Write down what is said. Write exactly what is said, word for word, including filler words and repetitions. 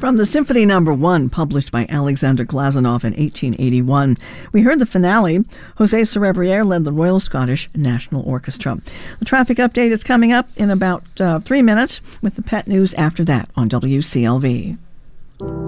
From the Symphony Number One, published by Alexander Glazunov in eighteen eighty-one, we heard the finale. José Cerebriere led the Royal Scottish National Orchestra. The traffic update is coming up in about uh, three minutes with the pet news after that on W C L V.